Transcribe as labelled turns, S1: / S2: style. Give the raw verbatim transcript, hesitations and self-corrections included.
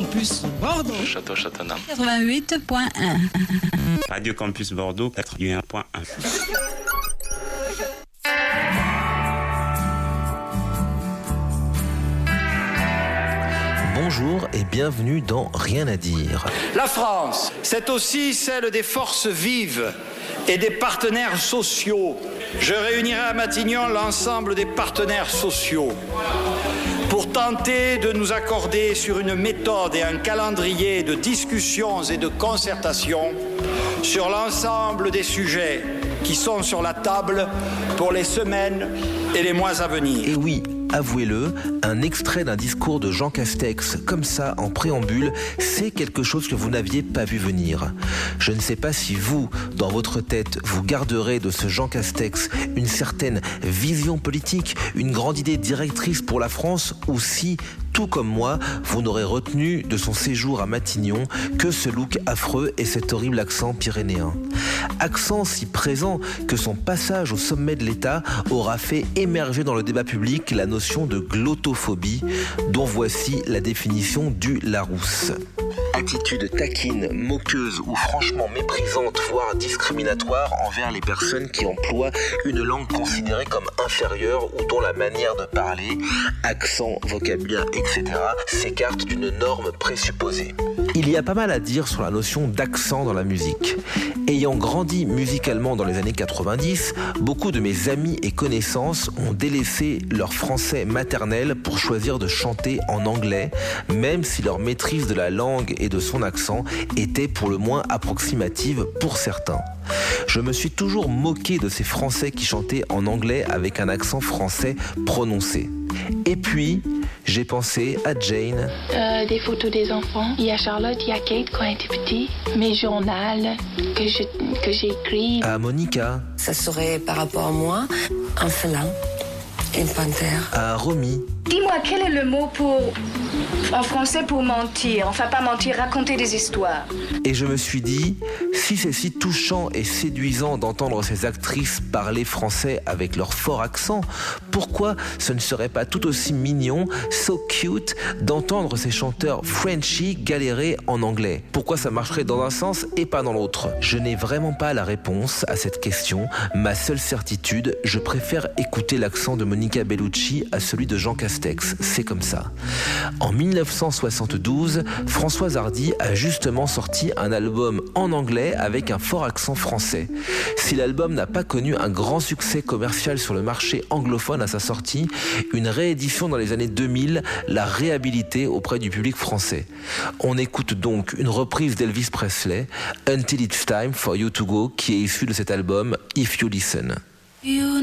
S1: Campus Bordeaux.
S2: Château-Châteauneuf.
S3: quatre-vingt-huit point un.
S4: Radio Campus Bordeaux, quatre-vingt-un point un.
S5: Bonjour et bienvenue dans Rien à dire.
S6: La France, c'est aussi celle des forces vives et des partenaires sociaux. Je réunirai à Matignon l'ensemble des partenaires sociaux pour tenter de nous accorder sur une méthode et un calendrier de discussions et de concertation sur l'ensemble des sujets qui sont sur la table pour les semaines et les mois à venir.
S5: Et oui, avouez-le, un extrait d'un discours de Jean Castex, comme ça, en préambule, c'est quelque chose que vous n'aviez pas vu venir. Je ne sais pas si vous, dans votre tête, vous garderez de ce Jean Castex une certaine vision politique, une grande idée directrice pour la France, ou si, tout comme moi, vous n'aurez retenu de son séjour à Matignon que ce look affreux et cet horrible accent pyrénéen. Accent si présent que son passage au sommet de l'État aura fait émerger dans le débat public la notion de glottophobie, dont voici la définition du Larousse. Attitude taquine, moqueuse ou franchement méprisante, voire discriminatoire envers les personnes qui emploient une langue considérée comme inférieure ou dont la manière de parler, accent, vocabulaire, et cetera s'écarte d'une norme présupposée. Il y a pas mal à dire sur la notion d'accent dans la musique. Ayant grandi musicalement dans les années quatre-vingt-dix, beaucoup de mes amis et connaissances ont délaissé leur français maternel pour choisir de chanter en anglais, même si leur maîtrise de la langue et de son accent était pour le moins approximative pour certains. Je me suis toujours moqué de ces Français qui chantaient en anglais avec un accent français prononcé. Et puis, j'ai pensé à Jane.
S7: Euh, des photos des enfants. Il y a Charlotte, il y a Kate quand elle était petite. Mes journaux que, je, que j'ai écrits.
S5: À Monica.
S8: Ça serait par rapport à moi, un félin, une panthère.
S5: À Romy.
S9: Dis-moi, quel est le mot pour, en français pour mentir? Enfin, pas mentir, raconter des histoires.
S5: Et je me suis dit, si c'est si touchant et séduisant d'entendre ces actrices parler français avec leur fort accent, pourquoi ce ne serait pas tout aussi mignon, so cute, d'entendre ces chanteurs Frenchy galérer en anglais? Pourquoi ça marcherait dans un sens et pas dans l'autre? Je n'ai vraiment pas la réponse à cette question. Ma seule certitude, je préfère écouter l'accent de Monica Bellucci à celui de Jean Castex. C'est comme ça. En dix-neuf cent soixante-douze, Françoise Hardy a justement sorti un album en anglais avec un fort accent français. Si l'album n'a pas connu un grand succès commercial sur le marché anglophone à sa sortie, une réédition dans les années deux mille l'a réhabilité auprès du public français. On écoute donc une reprise d'Elvis Presley, Until It's Time for You to Go, qui est issue de cet album If You Listen. You